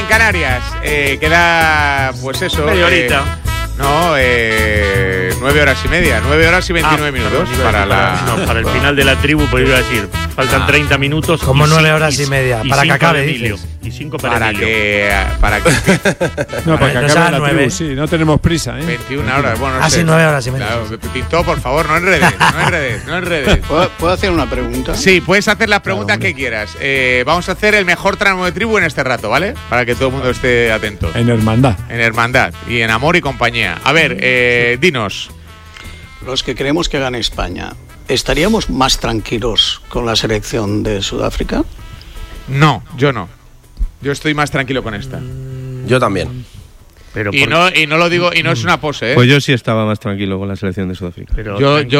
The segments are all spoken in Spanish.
Canarias. Queda, pues eso. Media horita. 9 horas y media, 9 horas y 29 minutos para el final de la tribu, podría decir. Faltan 30 minutos. Como 9 horas y media, para que acabe, dices. Y 5 para Emilio. Para que no, para que acabe la tribu, sí, no tenemos prisa, 21 horas, bueno, no sé. 9 horas y media. Claro, Tito, por favor, no enredes. ¿Puedo hacer una pregunta? Sí, puedes hacer las preguntas que quieras. Vamos a hacer el mejor tramo de tribu en este rato, ¿vale? Para que todo el mundo esté atento. En hermandad y en amor y compañía. A ver, dinos. Los que queremos que gane España, ¿estaríamos más tranquilos con la selección de Sudáfrica? No, yo no. Yo estoy más tranquilo con esta. Yo también. Pero y no lo digo, y no es una pose, ¿eh? Pues yo sí estaba más tranquilo con la selección de Sudáfrica. Pero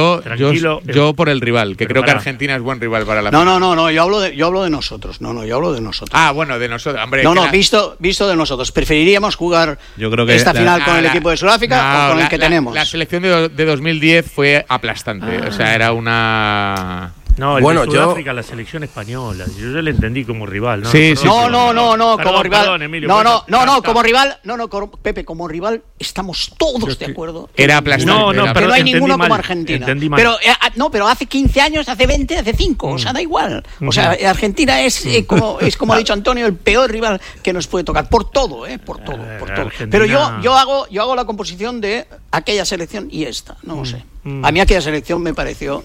yo por el rival, que creo que Argentina es buen rival para la final. No, yo hablo de nosotros. Yo hablo de nosotros. Ah, bueno, de nosotros, hombre. Visto de nosotros. ¿Preferiríamos jugar esta final con el equipo de Sudáfrica o con el que tenemos? La selección de 2010 fue aplastante. O sea, era una... No, el de Sudáfrica, la selección española. Yo le entendí como rival. No, como rival. Perdón, Emilio, como rival. Pepe, como rival estamos todos de acuerdo. Era aplastante. Pero no hay ninguno como Argentina. Pero hace 15 años, hace 20, hace 5. O sea, da igual. O sea, Argentina es como ha dicho Antonio, el peor rival que nos puede tocar. Por todo, por todo. Argentina... Pero yo hago la composición de aquella selección y esta. No lo sé. A mí aquella selección me pareció...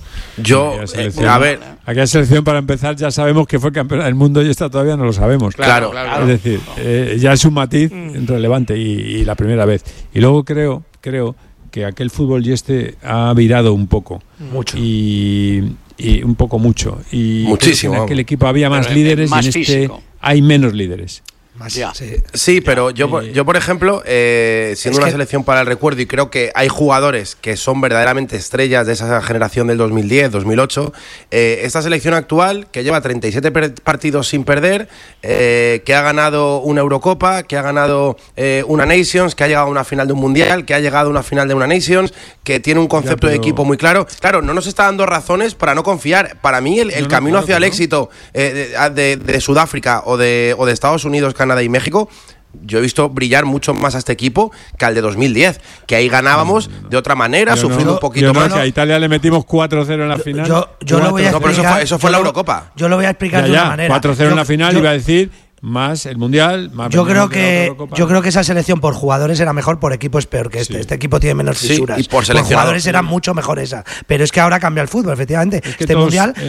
Aquella selección, para empezar, ya sabemos que fue campeona del mundo y esta todavía no lo sabemos. Claro. Es decir, ya es un matiz relevante y la primera vez. Y luego creo que aquel fútbol y ha virado un poco. Mucho. Y un poco mucho. Y muchísimo. En aquel equipo había más líderes y en este hay menos líderes. Sí, pero yo por ejemplo, siendo una selección para el recuerdo, y creo que hay jugadores que son verdaderamente estrellas de esa generación del 2010, 2008, esta selección actual, que lleva 37 partidos sin perder, que ha ganado una Eurocopa, que ha ganado una Nations, que ha llegado a una final de un Mundial, que ha llegado a una final de una Nations, que tiene un concepto de equipo muy claro. Claro, no nos está dando razones para no confiar. Para mí el camino hacia el éxito de Sudáfrica o de Estados Unidos, Canadá y México, yo he visto brillar mucho más a este equipo que al de 2010, que ahí ganábamos de otra manera, sufriendo un poquito más. Que a Italia le metimos 4-0 en la final. Yo lo voy a explicar. Pero eso fue la Eurocopa. Yo lo voy a explicar de una manera. 4-0 en la final, iba a decir... Más el Mundial, más yo creo que esa selección por jugadores era mejor, por equipo es peor que este. Sí. Este equipo tiene menos fisuras. Y por jugadores era mucho mejor esa. Pero es que ahora cambia el fútbol, efectivamente. Es que este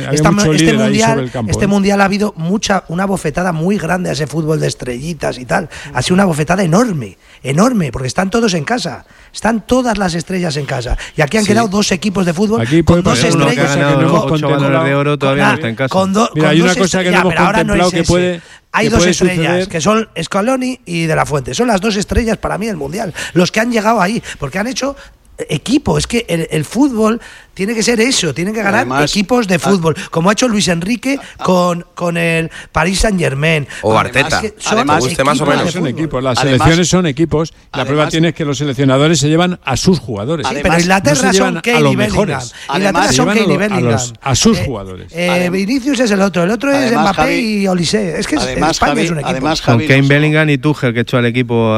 mundial ha habido una bofetada muy grande a ese fútbol de estrellitas y tal. Ha sido una bofetada enorme, porque están todos en casa. Están todas las estrellas en casa. Y aquí han quedado dos equipos de fútbol con dos estrellas. Ocho balones de oro todavía no está en casa. Mira, hay una cosa que no hemos contemplado que puede... Hay dos estrellas, que son Scaloni y De La Fuente. Son las dos estrellas para mí del Mundial. Los que han llegado ahí, porque han hecho equipo. Es que el fútbol tiene que ser eso, tienen que ganar equipos de fútbol, como ha hecho Luis Enrique con el Paris Saint-Germain. O Arteta. Más o menos son equipos. Las selecciones son equipos. La prueba tiene es que los seleccionadores se llevan a sus jugadores. Pero Inglaterra son Kane y Bellingham. Inglaterra son Kane y Bellingham. A sus jugadores. Vinicius es el otro es Mbappé y Olise. Es que España es un equipo. Con Kane, Bellingham y Tuchel, que echó al equipo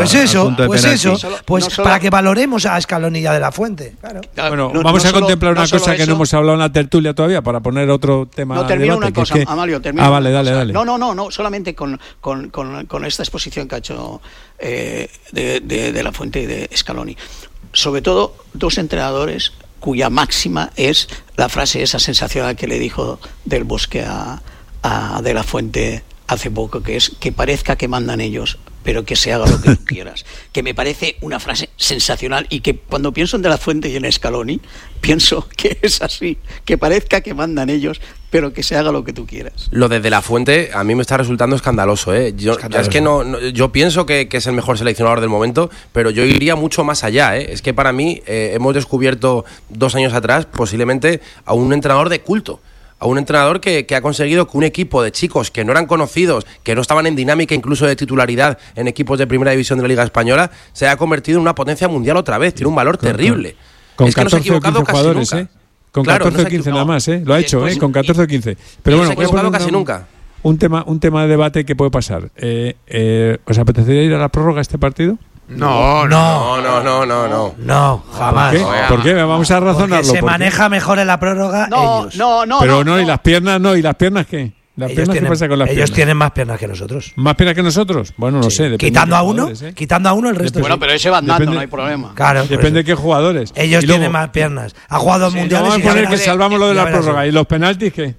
Pues para que valoremos a Scaloni y a De La Fuente. Bueno, vamos a contemplar una cosa que no hemos hablado en la tertulia todavía, para poner otro tema. No, termino una cosa, Amalio, termino. Dale. No, solamente con esta exposición que ha hecho de La Fuente y de Scaloni. Sobre todo, dos entrenadores cuya máxima es la frase esa sensacional que le dijo Del Bosque a De La Fuente hace poco, que es que parezca que mandan ellos, pero que se haga lo que tú quieras. Que me parece una frase sensacional y que cuando pienso en De La Fuente y en Scaloni, pienso que es así, que parezca que mandan ellos, pero que se haga lo que tú quieras. Lo de La Fuente a mí me está resultando escandaloso, ¿eh? Es que yo pienso que es el mejor seleccionador del momento, pero yo iría mucho más allá, ¿eh? Es que para mí hemos descubierto 2 años atrás posiblemente a un entrenador de culto. A un entrenador que ha conseguido que un equipo de chicos que no eran conocidos, que no estaban en dinámica incluso de titularidad en equipos de primera división de la Liga Española, se haya convertido en una potencia mundial otra vez. Tiene un valor terrible. Con 14 o 15 jugadores, ¿eh? Con 14 o 15 nada más, ¿eh? Lo ha hecho, con 14 o 15. Pero bueno, no se ha equivocado casi nunca. un tema de debate que puede pasar. ¿Os apetecería ir a la prórroga este partido? No, jamás. ¿Por qué? Vamos a razonarlo. Porque se maneja mejor en la prórroga ellos. Pero no, ¿y las piernas no? ¿Y las piernas qué? ¿Qué pasa con las piernas? Ellos tienen más piernas que nosotros. ¿Más piernas que nosotros? Bueno, no sé. Quitando a uno, el resto. Bueno, pero ese va andando, no hay problema. Claro, depende de qué jugadores. Ellos tienen más piernas. Ha jugado mundiales. Vamos a poner que salvamos lo de la prórroga. ¿Y los penaltis qué?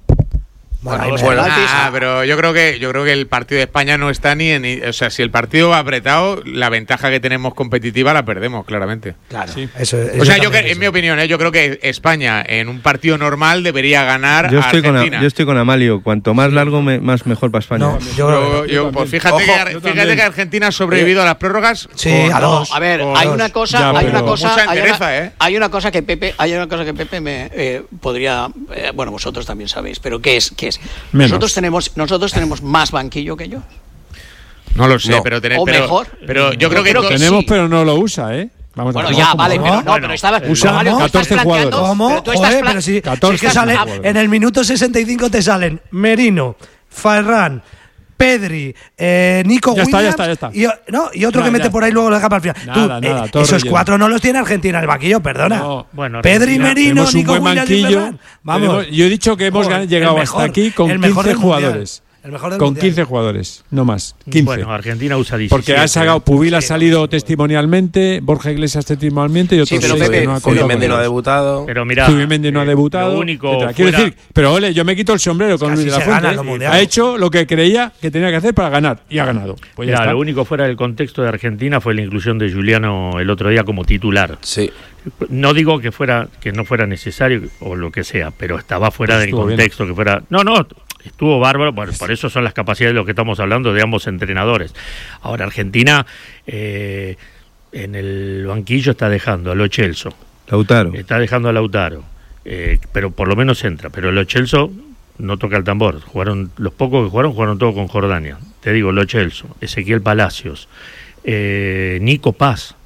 Pero yo creo que el partido de España no está ni en, o sea, si el partido va apretado, la ventaja que tenemos competitiva la perdemos claramente. Claro. Sí. Eso o sea, en mi opinión, yo creo que España en un partido normal debería ganar a Argentina. Yo estoy con Amalio, cuanto más largo más mejor para España. Pues fíjate que Argentina ha sobrevivido a las prórrogas. Sí, a dos. A ver, hay una cosa que Pepe me podría, bueno, vosotros también sabéis, pero ¿qué es? Nosotros tenemos más banquillo que ellos. No lo sé, pero yo creo que tenemos, pero no lo usa, ¿eh? Pero estaba usando 14 jugadores. ¿Cómo? Pero si 14 que sale en el minuto 65 te salen Merino, Ferran, Pedri, Nico Williams. Ya está. Y otro que mete por ahí luego lo deja para el final. Esos 4 no los tiene Argentina en el banquillo, perdona. No, bueno, Pedri, Merino, Nico Williams y Ferran. Vamos. Yo he dicho que hemos llegado hasta aquí con 15 jugadores. El mejor del con mundial. 15 jugadores, no más. 15. Bueno, Argentina usa 17. Porque ha sacado, Pubil ha salido testimonialmente, Borja Iglesias testimonialmente y otros 6 que no ha contado. Zubimendi no ha debutado. Pero mira, Zubimendi no ha debutado. Lo único Quiero decir, pero ole, yo me quito el sombrero con Luis de la Fuente. Ha hecho lo que creía que tenía que hacer para ganar y ha ganado. Pues mira, lo único fuera del contexto de Argentina fue la inclusión de Giuliano el otro día como titular. Sí. No digo que no fuera necesario o lo que sea, pero estaba fuera del contexto, que fuera. No. Estuvo bárbaro, bueno, por eso son las capacidades de lo que estamos hablando de ambos entrenadores. Ahora, Argentina en el banquillo está dejando a Lo Celso. Lautaro. Está dejando a Lautaro, pero por lo menos entra. Pero Lo Celso no toca el tambor. Los pocos que jugaron todo con Jordania. Te digo, Lo Celso, Ezequiel Palacios, Nico Paz.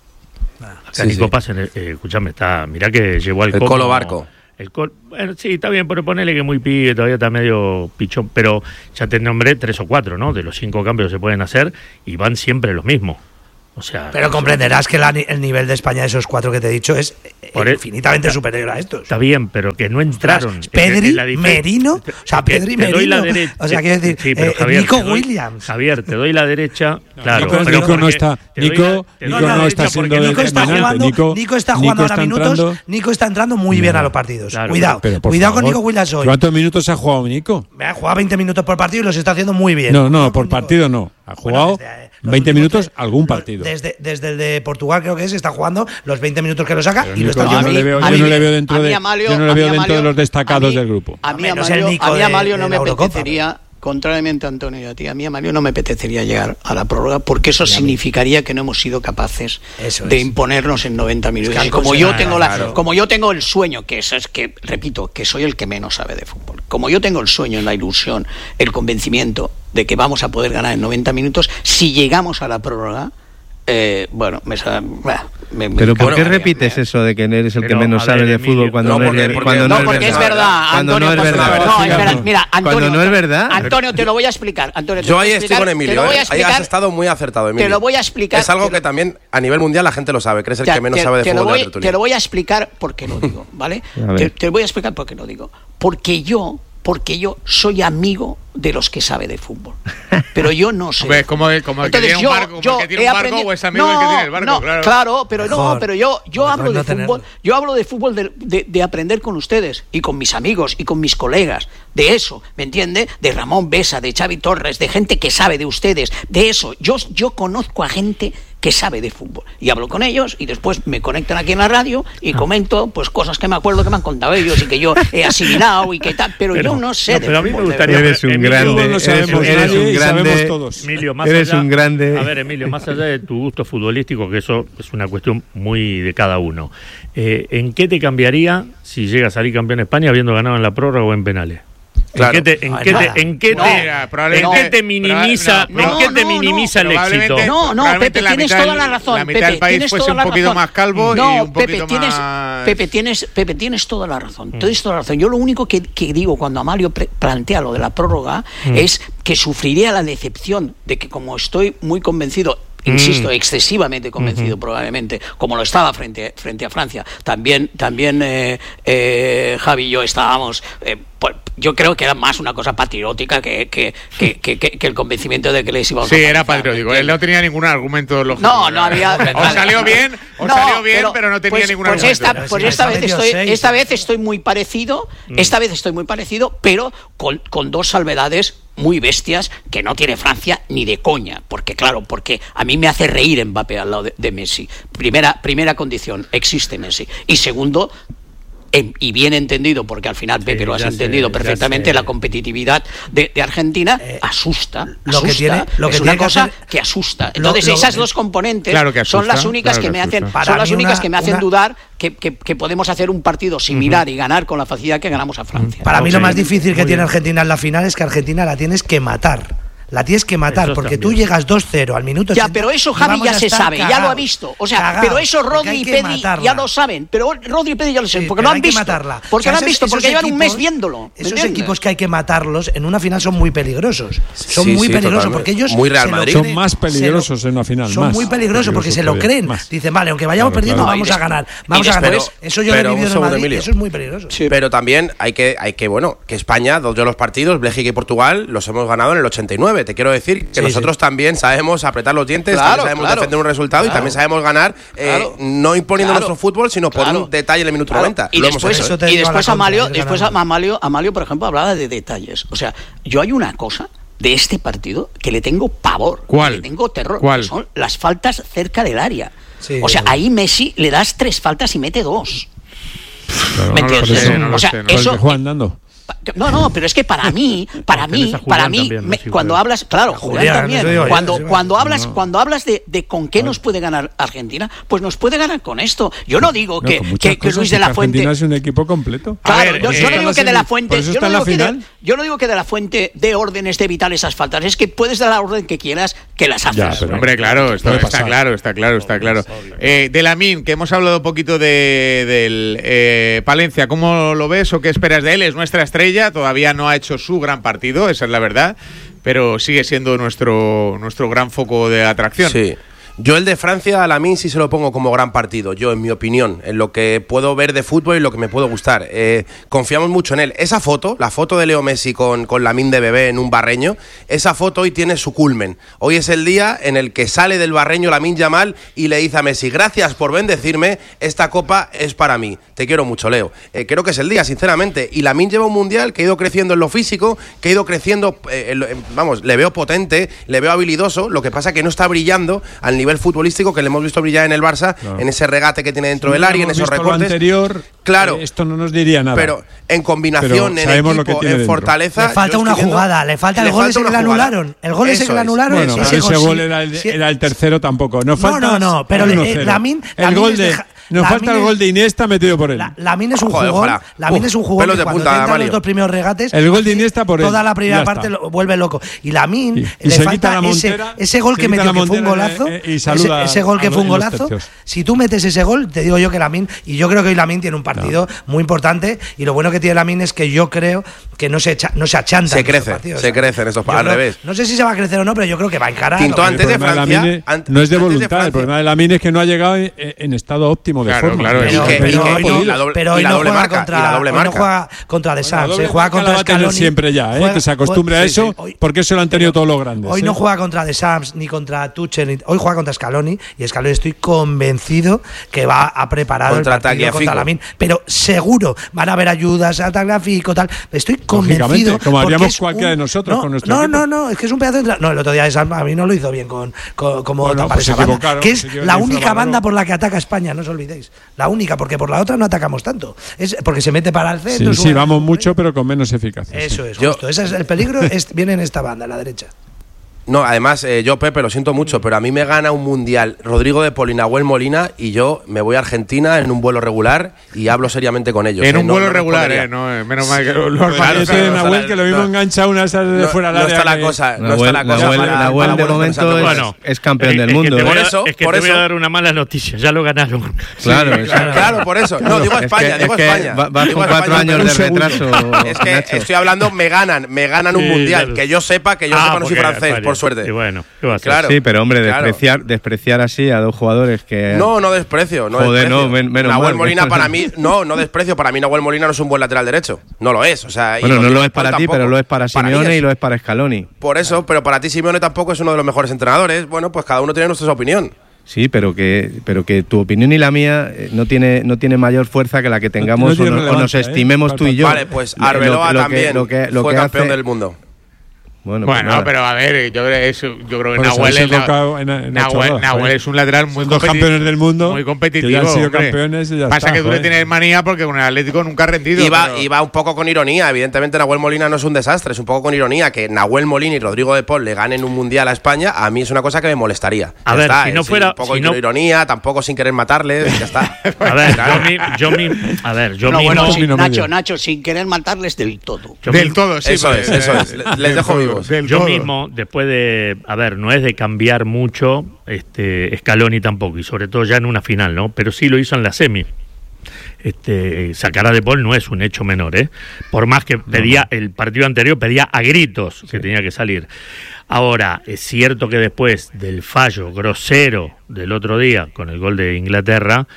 Nico Paz, escuchame, mirá que llevó al Colo Barco. Bueno, sí, está bien, pero ponele que muy pibe, todavía está medio pichón, pero ya te nombré 3 o 4, ¿no? De los 5 cambios que se pueden hacer y van siempre los mismos. O sea, pero comprenderás que el nivel de España de esos 4 que te he dicho es infinitamente superior a estos. Está bien, pero que no entraron. Pedri, Merino, Pedri, Merino. Te doy la derecha. O sea, quiero decir, sí, Javier, Nico Williams. Javier, te doy la derecha. Claro, pero Nico no está. Nico no está siendo determinante. Nico está jugando ahora minutos. Nico está entrando muy bien a los partidos. Cuidado con Nico Williams hoy. ¿Cuántos minutos ha jugado Nico? Ha jugado 20 minutos por partido y los está haciendo muy bien. No, por partido no. Ha jugado 20 minutos algún partido. Desde el de Portugal creo que está jugando los 20 minutos que lo saca y lo está haciendo. Yo no le veo dentro de los destacados del grupo. A mí Amalio no me apetecería, contrariamente a Antonio y a ti, a mí Amalio no me apetecería llegar a la prórroga porque eso significaría que no hemos sido capaces de imponernos en 90 minutos. Y como yo tengo el sueño, que eso es que, repito, que soy el que menos sabe de fútbol, como yo tengo el sueño, la ilusión, el convencimiento de que vamos a poder ganar en 90 minutos, si llegamos a la prórroga, bueno, pero ¿por qué repites eso de que eres el que menos sabe de fútbol cuando no es verdad? Porque es verdad, Antonio. Mira, Antonio, cuando no es verdad. Antonio, te lo voy a explicar. Yo ahí estoy con Emilio. Ahí has estado muy acertado, Emilio. Te lo voy a explicar. Es algo que también a nivel mundial la gente lo sabe. Crees el que menos sabe de fútbol de la tertulia. Te lo voy a explicar por qué lo digo, ¿vale? Te voy a explicar por qué lo digo. Porque yo soy amigo de los que sabe de fútbol, pero yo no sé. Hombre, como el que tiene un barco, o es amigo del que tiene el barco, claro, pero yo hablo de fútbol, yo hablo de fútbol de aprender con ustedes y con mis amigos y con mis colegas, de eso, ¿me entiende? De Ramón Besa, de Xavi Torres, de gente que sabe de ustedes, de eso. Yo conozco a gente que sabe de fútbol y hablo con ellos y después me conectan aquí en la radio y comento pues cosas que me acuerdo que me han contado ellos y que yo he asimilado y que tal, pero yo no sé de fútbol. A mí me gustaría, eres un grande, sabemos todos. Emilio, más eres allá, un grande. A ver, Emilio, más allá de tu gusto futbolístico, que eso es una cuestión muy de cada uno, ¿en qué te cambiaría si llega a salir campeón España habiendo ganado en la prórroga o en penales? Claro. ¿En qué te minimiza el éxito? No, Pepe, tienes toda la razón. La mitad del país fuese un poquito más calvo y un poquito más... Pepe, tienes toda la razón. Tienes toda la razón. Yo lo único que digo cuando Amalio plantea lo de la prórroga es que sufriría la decepción de que, como estoy muy convencido, insisto, excesivamente convencido probablemente, como lo estaba frente a Francia. También Javi y yo estábamos... yo creo que era más una cosa patriótica que el convencimiento de que les íbamos a Sí, era patriótico. Él no tenía ningún argumento lógico. No había... O salió bien, pero no tenía ningún argumento. Esta vez estoy muy parecido, pero con dos salvedades muy bestias que no tiene Francia ni de coña, porque a mí me hace reír Mbappé al lado de Messi. Primera condición, existe Messi. Y segundo, y bien entendido, porque al final, Pepe, lo has entendido perfectamente, la competitividad de Argentina asusta. Es una cosa que asusta. Entonces, esas dos componentes son las únicas que me hacen dudar que podemos hacer un partido similar y ganar con la facilidad que ganamos a Francia. Para mí lo más difícil que tiene Argentina en la final es que Argentina la tienes que matar. La tienes que matar, porque tú llegas 2-0 al minuto 80. Ya, pero eso Javi ya se sabe, ya lo ha visto. O sea, pero eso Rodri y Pedri ya lo saben. Pero Rodri y Pedri ya lo saben, porque lo han visto. Porque lo han visto, porque llevan un mes viéndolo. Esos equipos que hay que matarlos en una final son muy peligrosos. Son muy peligrosos, porque ellos muy Real Madrid. Son más peligrosos en una final. Son muy peligrosos porque se lo creen. Dicen, vale, aunque vayamos perdiendo, vamos a ganar. Vamos a ganar. Eso yo lo he vivido en Madrid. Eso es muy peligroso. Pero también hay que que España, dos de los partidos, Bélgica y Portugal, los hemos ganado en el 89. Te quiero decir que nosotros también sabemos apretar los dientes, también sabemos defender un resultado y también sabemos ganar, no imponiendo nuestro fútbol, sino por un detalle en el minuto 90. Y después Amalio, por ejemplo, hablaba de detalles. O sea, yo hay una cosa de este partido que le tengo pavor, ¿Cuál? le tengo terror, ¿Cuál? que son las faltas cerca del área. Sí, o sea, ahí Messi le das 3 faltas y mete 2. Claro, ¿Me entiendes? O sea, eso Juan dando. No, pero es que para mí, cuando hablas, claro, Julián también, cuando hablas de con qué nos puede ganar Argentina, pues nos puede ganar con esto. Yo no digo que Luis de la Fuente Argentina es un equipo completo. Claro, yo no digo que de la Fuente, yo no digo que de la Fuente dé órdenes de evitar esas faltas, es que puedes dar la orden que quieras que las haces. Hombre, claro, está claro. De Lamine, que hemos hablado un poquito del Palencia, ¿cómo lo ves o qué esperas de él? Es nuestra estrella, todavía no ha hecho su gran partido, esa es la verdad, pero sigue siendo nuestro gran foco de atracción. Sí. Yo el de Francia, a Lamine sí se lo pongo como gran partido, yo en mi opinión, en lo que puedo ver de fútbol y lo que me puede gustar. Confiamos mucho en él. Esa foto, la foto de Leo Messi con Lamine de bebé en un Barreño, esa foto hoy tiene su culmen. Hoy es el día en el que sale del Barreño Lamine Yamal y le dice a Messi, gracias por bendecirme, esta copa es para mí. Te quiero mucho, Leo. Creo que es el día, sinceramente. Y Lamine lleva un mundial que ha ido creciendo en lo físico, que ha ido creciendo, le veo potente, le veo habilidoso, lo que pasa que no está brillando al nivel futbolístico que le hemos visto brillar en el Barça, en ese regate que tiene dentro del área, en esos recortes. Lo anterior, claro, esto no nos diría nada. Pero en combinación, en equipo, en fortaleza, le falta una jugada, le falta el gol ese que le anularon. El gol ese que le anularon. Bueno, ese gol era el tercero tampoco. No, pero Lamine, nos falta el gol de Iniesta metido por él. Lamine es un jugón. Lamine es un jugón que cuando intenta los 2 primeros regates, el gol de Iniesta por él. Toda la primera parte lo vuelve loco. Y Lamine le falta ese gol que metió, que fue un golazo. Ese gol que fue un golazo. Si tú metes ese gol, te digo yo que Lamine, y yo creo que hoy Lamine tiene un partido muy importante, y lo bueno que tiene Lamine es que yo creo que no se achanta. Se crece en estos partidos, al revés. No sé si se va a crecer o no, pero yo creo que va a encarar. Antes de Francia, no es de voluntad, el problema de Lamine es que no ha llegado en estado óptimo de forma. Pero hoy no juega contra The Sams, juega contra Scaloni. Siempre ya, que se acostumbre a eso, porque eso lo han tenido todos los grandes. Hoy no juega contra The Sams ni contra Tuchel, hoy juega contra Scaloni, y Scaloni estoy convencido que va a preparar el partido contra Lamine, pero seguro van a haber ayudas, Tagliafico, tal. Estoy convencido, como haríamos cualquiera de nosotros con nuestro equipo. No, es que es un pedazo de... No, el otro día de Sams a mí no lo hizo bien como tapar esa banda, que es la única banda por la que ataca España, no os olvidéis. La única, porque por la otra no atacamos tanto. Es porque se mete para el centro. Sí, vamos mucho, pero con menos eficacia. Eso es, justo. Ese es el peligro, viene en esta banda, a la derecha. No, además, yo, Pepe, lo siento mucho, pero a mí me gana un mundial Rodrigo de Paul y Nahuel Molina y yo me voy a Argentina en un vuelo regular y hablo seriamente con ellos. En un vuelo regular, menos mal que Nahuel, que lo mismo engancha una de fuera al área. No está la cosa. Nahuel de momento es campeón del mundo. Por eso te voy a dar una mala noticia, ya lo ganaron. Claro, por eso. No, digo España. Vas con 4 años de retraso. Es que estoy hablando, me ganan un mundial. Que yo sepa, no soy francés, por suerte. Y bueno, ¿qué va a hacer? Claro, sí, pero hombre, despreciar así a 2 jugadores que... No desprecio. Joder, no, menos Nahuel mal. Molina para mí, no desprecio. Para mí Nahuel Molina no es un buen lateral derecho. No lo es. O sea, bueno, no lo es para ti, pero lo es para Simeone y lo es para Scaloni. Por eso, pero para ti Simeone tampoco es uno de los mejores entrenadores. Bueno, pues cada uno tiene nuestra opinión. Sí, pero que tu opinión y la mía no tiene mayor fuerza que la que tengamos o nos estimemos tú y yo. Vale, pues Arbeloa también fue campeón del mundo. Bueno, pero a ver, yo creo que Nahuel es un lateral muy competitivo. Campeones del mundo. Muy competitivo. Que ya han sido campeones y ya Pasa que tú le tienes manía porque con el Atlético nunca ha rendido. Y va un poco con ironía. Evidentemente, Nahuel Molina no es un desastre, es un poco con ironía. Que Nahuel Molina y Rodrigo de Paul le ganen un mundial a España, a mí es una cosa que me molestaría. A ver, si no fuera. Un poco con ironía, tampoco sin querer matarles, ya está. A ver, yo mismo. Nacho, sin querer matarles del todo. Del todo, sí. Eso es. Les dejo vivos. Yo mismo, después de, no es de cambiar mucho, Scaloni tampoco, y sobre todo ya en una final, ¿no? Pero sí lo hizo en la semi. Sacar a De Paul no es un hecho menor, por más que el partido anterior pedía a gritos que tenía que salir. Ahora, es cierto que después del fallo grosero del otro día con el gol de Inglaterra,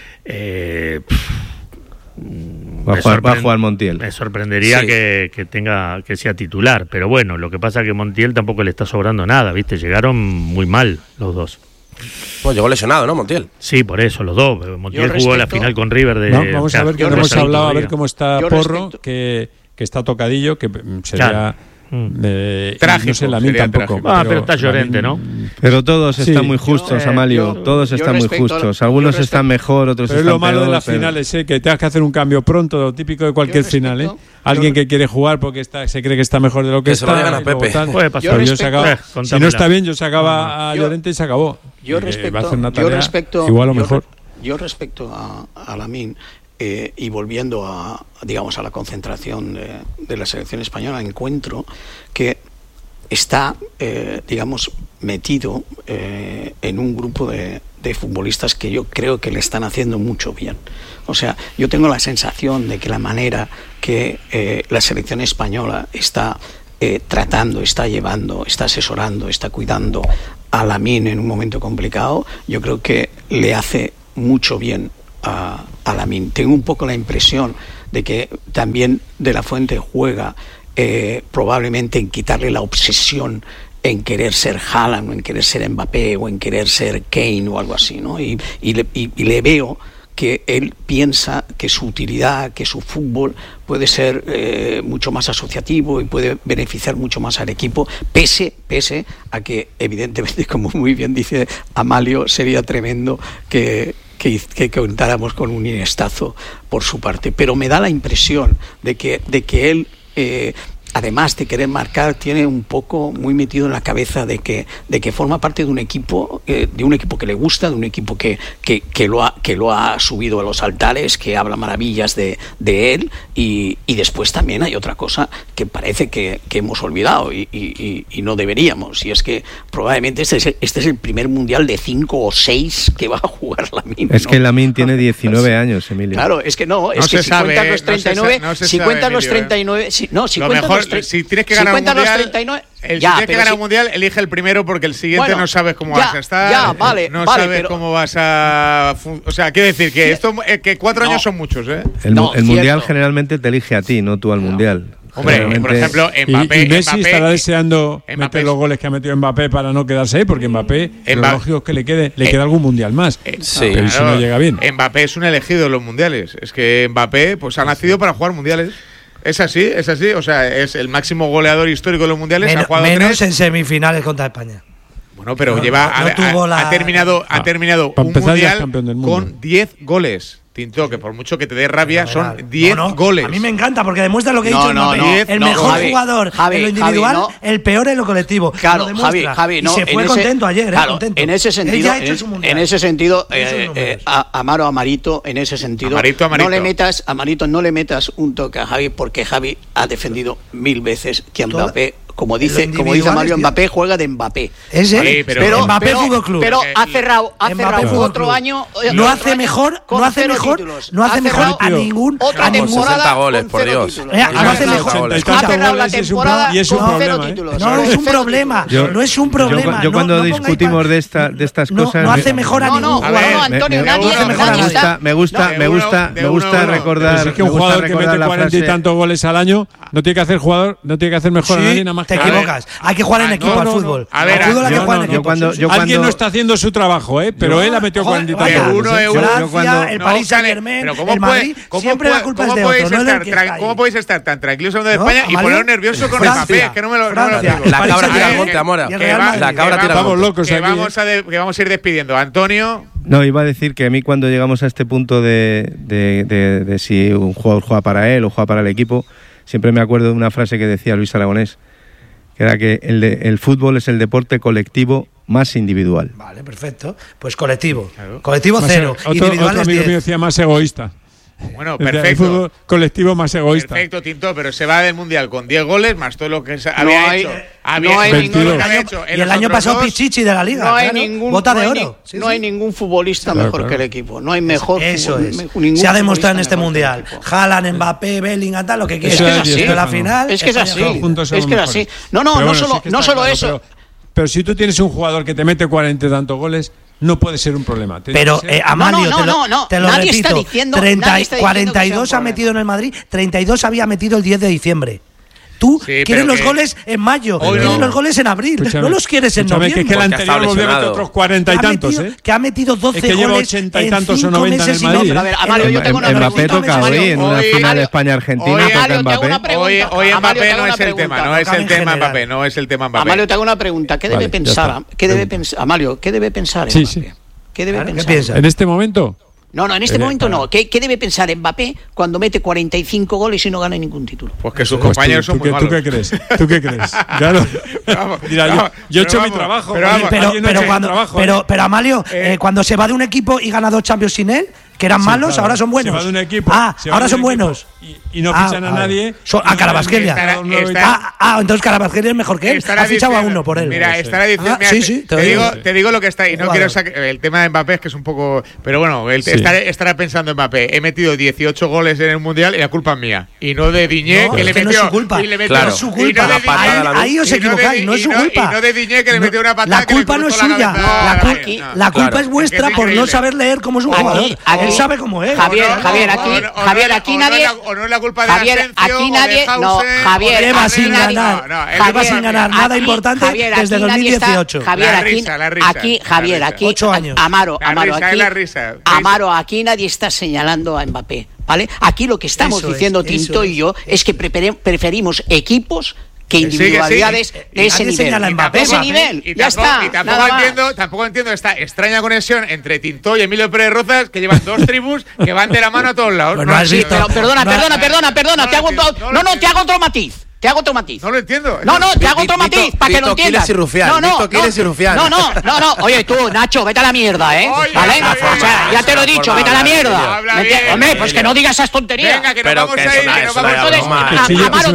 va a jugar Montiel. Me sorprendería que sea titular, pero bueno, lo que pasa es que Montiel tampoco le está sobrando nada, ¿viste? Llegaron muy mal los dos. Pues llegó lesionado, ¿no, Montiel? Sí, por eso, los dos. Montiel jugó la final con River de... vamos a ver, que no hemos hablado, a ver cómo está Porro, que está tocadillo, que sería... Trágico, no sé, Lamine tampoco. Pero está Llorente, ¿no? Pero todos están muy justos, Amalio. Todos están muy justos. Algunos están mejor, otros están peor. Pero es lo malo de las finales, que tengas que hacer un cambio pronto, lo típico de cualquier final. Alguien que quiere jugar porque se cree que está mejor de lo que está. Se lo digan a Pepe. Puede pasar. Si no está bien, yo sacaba a Llorente y se acabó. Yo respecto igual o mejor. Yo respecto a Lamine, y volviendo a la concentración de la selección española, encuentro que está metido en un grupo de futbolistas que yo creo que le están haciendo mucho bien. O sea, yo tengo la sensación de que la manera que la selección española está tratando, está llevando, está asesorando, está cuidando a Lamine en un momento complicado, yo creo que le hace mucho bien a Lamine. Tengo un poco la impresión de que también De la Fuente juega probablemente en quitarle la obsesión en querer ser Haaland o en querer ser Mbappé o en querer ser Kane o algo así, ¿no? Y le veo que él piensa que su utilidad, que su fútbol puede ser mucho más asociativo y puede beneficiar mucho más al equipo, pese a que, evidentemente, como muy bien dice Amalio, sería tremendo que contáramos con un Iniestazo por su parte. Pero me da la impresión de que él, además de querer marcar, tiene un poco muy metido en la cabeza de que forma parte de un equipo que le gusta, de un equipo que lo ha subido a los altares, que habla maravillas de él, y después también hay otra cosa que parece que hemos olvidado y no deberíamos, y es que probablemente este es el primer mundial de 5 o 6 que va a jugar Lamine. Es que Lamine tiene 19 años, Emilio. Claro, es que si cuentas los 39, si tienes que ganar un mundial, un mundial, elige el primero porque el siguiente no sabes cómo vas a estar. No sabes cómo vas a. O sea, quiero decir que que 4 años son muchos, ¿eh? El mundial generalmente te elige a ti, no tú al mundial. Hombre, por ejemplo, Mbappé. Y Messi estará deseando meter los goles que ha metido Mbappé para no quedarse ahí, porque Mbappé, lo lógico es que le queda algún mundial más. Sí, pero si no llega bien. Mbappé es un elegido en los mundiales. Es que Mbappé ha nacido para jugar mundiales. Es así, o sea, es el máximo goleador histórico de los mundiales. Ha jugado menos 3 en semifinales contra España. Bueno, pero ha terminado un mundial con 10 goles. Tinto, que por mucho que te dé rabia, son 10 goles. A mí me encanta porque demuestra lo que he dicho. El mejor jugador en lo individual, el peor en lo colectivo. Claro, Javi, no. Y se fue contento ayer, contento. En ese sentido, Amaro Amarito, en ese sentido, Amarito. No le metas un toque a Javi, porque Javi ha defendido 1000 veces que Mbappé, como dice Mario, Mbappé juega de Mbappé. Pero Mbappé Fútbol Club. Pero ha cerrado otro año. No hace mejor a ningún. Otra temporada 60 goles, por Dios. Ha cerrado la temporada con 0 títulos. No es un problema. No es un problema. Yo cuando discutimos de estas cosas. No hace mejor a ningún jugador. Antonio, me gusta recordar. Es que un jugador que mete 40 y tantos goles al año no tiene que hacer mejor a nadie, nada más. Te equivocas. Hay que jugar en equipo al fútbol. Al fútbol hay que jugar en equipo. Alguien no está haciendo su trabajo, pero él ha metido 40 y tantos goles. El Paris Saint-Germain, el Madrid, siempre la culpa es de otro. ¿Cómo podéis estar tan tranquilos hablando de España y poneros nerviosos con Mbappé? Es que no me lo digo. La cabra tira al monte, Amora. La cabra tira al monte. Que vamos a ir despidiendo. Antonio. No, iba a decir que a mí cuando llegamos a este punto de si un jugador juega para él o juega para el equipo, siempre me acuerdo de una frase que decía Luis Aragonés, que era que el fútbol es el deporte colectivo más individual. Vale, perfecto. Pues colectivo. Claro. Colectivo 0. Individual otro amigo mío decía más egoísta. Bueno, perfecto. El fútbol colectivo más egoísta. Perfecto, Tinto, pero se va del Mundial con 10 goles más todo lo que había hecho. Y el año pasado Pichichi de la Liga. No hay ningún futbolista mejor que el equipo. No hay mejor. Eso es. Se ha demostrado en este Mundial. Haaland, Mbappé, Bellingham, tal, lo que quieras. Pero la final. Es que es así. Es que es así. No solo eso. Pero si tú tienes un jugador que te mete 40 y tantos goles, no puede ser un problema. Pero Amalio, te lo nadie repito, está diciendo, 42 ha metido en el Madrid, 32 había metido el 10 de diciembre. Tú quieres los goles en mayo, quieres los goles en abril, no los quieres en noviembre. Es que el anterior volvió a meter otros 40 y tantos, que ha metido 12 es que lleva goles 80 y tantos o 90 en el Madrid. A ver, Amalio, yo tengo una pregunta. Mbappé toca hoy en una final de España-Argentina, toca Mbappé. Hoy Mbappé no es el tema, no es el tema Mbappé, no es el tema Mbappé. Amalio, te hago una pregunta. ¿Qué debe pensar? Amalio, ¿qué debe pensar Mbappé? ¿Qué debe pensar? ¿En este momento? No, en este momento no. ¿Qué debe pensar Mbappé cuando mete 45 goles y no gana ningún título? Pues que sus compañeros son muy malos. ¿Tú qué crees? Claro. Mira, yo he hecho mi trabajo. Pero Amalio, cuando se va de un equipo y gana 2 Champions sin él, que eran malos, ahora son buenos. Se va de un equipo. Ahora son buenos. Y no fichan a nadie. A Carabasquelia. Entonces Carabasquelia es mejor que él. Ha fichado a uno por él. Mira, estará diciendo. Te digo lo que está ahí. No quiero sacar. El tema de Mbappé es que es un poco. Pero bueno, estará pensando Mbappé. He metido 18 goles en el Mundial y la culpa es mía. Y no de Diñé, que le metió. No es su culpa. No es su culpa. Ahí os equivocáis. No es su culpa. Y no de Diñé, que le metió una patada. La culpa no es suya. La culpa es vuestra por no saber leer cómo es un jugador. Él sabe cómo es. Javier, aquí nadie. O no es la culpa de Javier, aquí nadie. No, Javier. Lleva sin ganar nada importante desde 2018. Javier, aquí 8 años. Amaro, aquí nadie está señalando a Mbappé, ¿vale? Aquí lo que estamos diciendo Tinto y yo es que preferimos equipos que individualidades de ese nivel. Y tampoco entiendo esta extraña conexión entre Tintó y Emilio Pérez Rozas, que llevan 2 tribus que van de la mano a todos lados. Bueno, perdona, te hago otro matiz. Te hago otro matiz. No lo entiendo. Te hago otro matiz para que lo entiendas. No. Oye, tú, Nacho, vete a la mierda, ¿eh? ¿Vale? O sea, ya te lo he dicho, vete a la mierda. Hombre, pues que no digas esas tonterías. Venga, que nos vamos a ir. Amaro,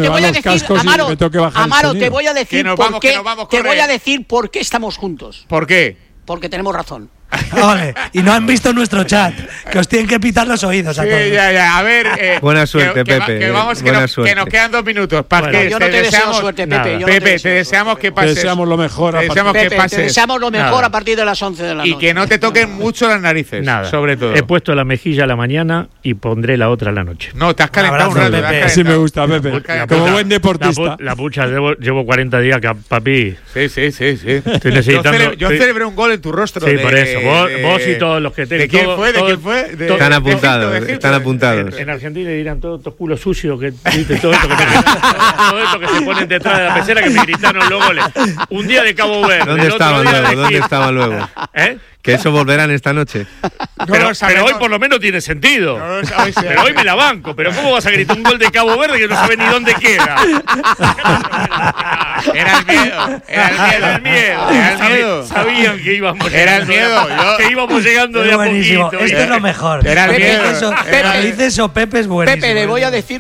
te voy a decir por qué estamos juntos. ¿Por qué? Porque tenemos razón. Vale, y no han visto nuestro chat, que os tienen que pitar los oídos a todos. Ya. A ver, buena suerte, Pepe. Que nos quedan 2 minutos. Yo no te deseo suerte, Pepe. Pepe, te deseamos que pases. Te deseamos lo mejor. Te deseamos lo mejor a partir de las 11 de la noche. Y que no te toquen mucho las narices, sobre todo. He puesto la mejilla a la mañana y pondré la otra a la noche. No, te has calentado un rato. Así me gusta, Pepe. Como buen deportista. La pucha, llevo 40 días, papi. Sí. Estoy necesitando. Yo celebré un gol en tu rostro. Sí, por eso. Vos y todos los que tenés. ¿De quién fue? Están apuntados. En Argentina dirán todos estos culos sucios que todo esto que se ponen detrás de la pecera que me gritaron los goles. Un día de Cabo Verde. ¿Dónde estaban luego? Que eso volverán esta noche. Pero hoy por lo menos tiene sentido. Pero hoy me la banco. Pero ¿cómo vas a gritar un gol de Cabo Verde que no sabe ni dónde queda? Era el miedo. Sabían que íbamos que íbamos llegando de a poquito. Esto es lo mejor. Era el miedo. Dice eso, Pepe es buenísimo. Pepe, le voy a decir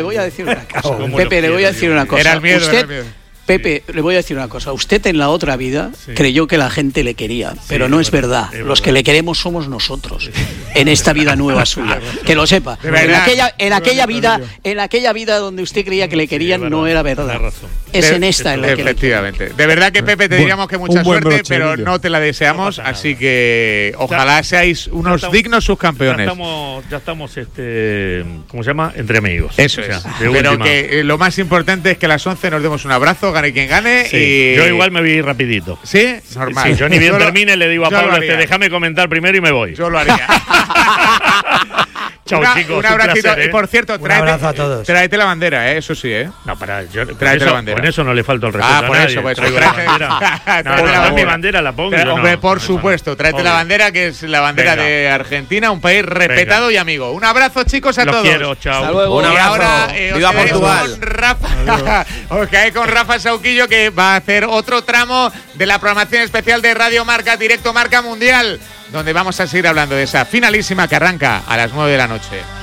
una cosa. Era el miedo. Pepe, le voy a decir una cosa. Usted en la otra vida creyó que la gente le quería, pero no es verdad. Los que le queremos somos nosotros en esta vida nueva suya. Que lo sepa. En aquella vida donde usted creía que le querían no era verdad. Es en esta en la que efectivamente. De verdad que Pepe te diríamos que mucha suerte, pero no te la deseamos, así que ojalá seáis unos dignos subcampeones. Ya estamos ¿cómo se llama? Entre amigos. Eso es. Pero que lo más importante es que a las 11 nos demos un abrazo, gane quien gane. Sí. Y yo igual me voy rapidito. ¿Sí? Normal. Sí, yo ni bien termine le digo a Pablo, déjame comentar primero y me voy. Yo lo haría. Chao, chicos. Un abracito. Placer, Y por cierto, un abrazo a todos. Tráete la bandera, eso sí, No, tráete la bandera. Con eso no le falta el respeto por a nadie. eso, pues. Traigo la bandera. Mi bandera la pongo. Hombre, por supuesto. Tráete la bandera, que es la bandera de Argentina, un país respetado y amigo. Un abrazo, chicos, a todos. Los quiero, chao. Hasta luego. Un abrazo. Ahora, Viva Portugal. Os quedáis con Rafa Sauquillo, que va a hacer otro tramo de la programación especial de Radio Marca, Directo Marca Mundial, donde vamos a seguir hablando de esa finalísima que arranca a las 9 de la noche.